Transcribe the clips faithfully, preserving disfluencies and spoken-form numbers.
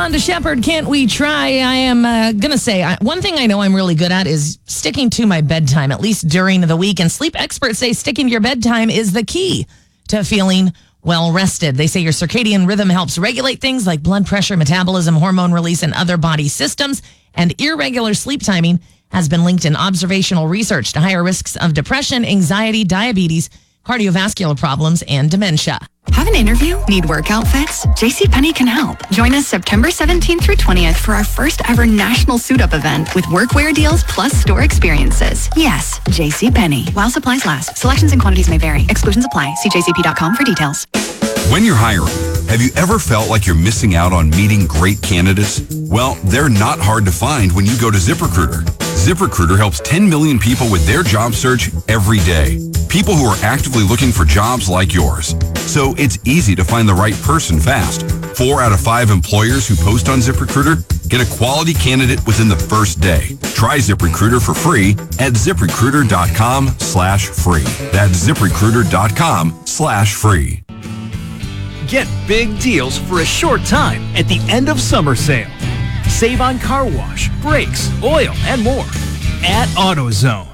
Rhonda Shepherd, Can't We Try? I am uh, going to say, I, one thing I know I'm really good at is sticking to my bedtime, at least during the week. And sleep experts say sticking to your bedtime is the key to feeling well rested. They say your circadian rhythm helps regulate things like blood pressure, metabolism, hormone release, and other body systems. And irregular sleep timing has been linked in observational research to higher risks of depression, anxiety, diabetes, cardiovascular problems, and dementia. Have an interview? Need work outfits? JCPenney can help. Join us September seventeenth through twentieth for our first ever national suit-up event with workwear deals plus store experiences. Yes, JCPenney. While supplies last. Selections and quantities may vary. Exclusions apply. See j c p dot com for details. When you're hiring, have you ever felt like you're missing out on meeting great candidates? Well, they're not hard to find when you go to ZipRecruiter. ZipRecruiter helps ten million people with their job search every day. People who are actively looking for jobs like yours. So it's easy to find the right person fast. Four out of five employers who post on ZipRecruiter get a quality candidate within the first day. Try ZipRecruiter for free at ZipRecruiter.com slash free. That's ZipRecruiter.com slash free. Get big deals for a short time at the end of summer sale. Save on car wash, brakes, oil, and more at AutoZone.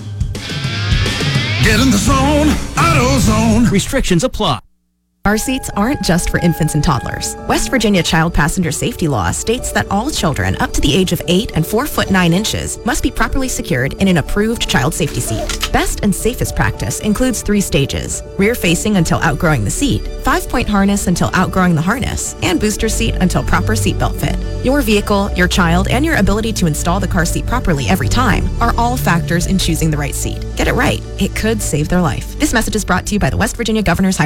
Get in the zone, AutoZone. Restrictions apply. Car seats aren't just for infants and toddlers. West Virginia child passenger safety law states that all children up to the age of eight and four foot nine inches must be properly secured in an approved child safety seat. Best and safest practice includes three stages: rear facing until outgrowing the seat, five point harness until outgrowing the harness, and booster seat until proper seatbelt fit. Your vehicle, your child, and your ability to install the car seat properly every time are all factors in choosing the right seat. Get it right. It could save their life. This message is brought to you by the West Virginia Governor's